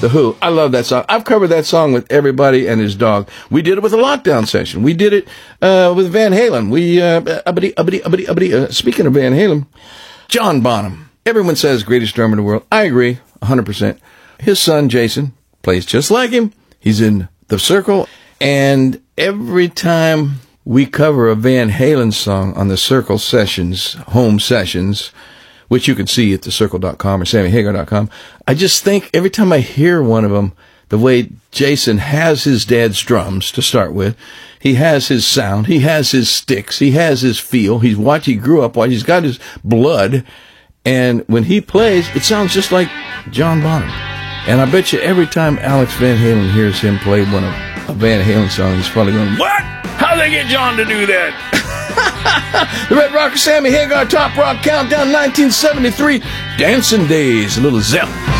The Who. I love that song. I've covered that song with everybody and his dog. We did it with a lockdown session. We did it with Van Halen. Speaking of Van Halen, John Bonham. Everyone says greatest drummer in the world. I agree, 100%. His son, Jason, plays just like him. He's in The Circle. And every time we cover a Van Halen song on the Circle Sessions, home sessions, which you can see at thecircle.com or SammyHagar.com, I just think every time I hear one of them, the way Jason has his dad's drums to start with, he has his sound, he has his sticks, he has his feel, he grew up, he's got his blood, and when he plays, it sounds just like John Bonham. And I bet you every time Alex Van Halen hears him play one of a Van Halen song, he's probably going, what? How'd they get John to do that? The Red Rocker, Sammy Hagar, Top Rock Countdown 1973, Dancing Days, a little Zep.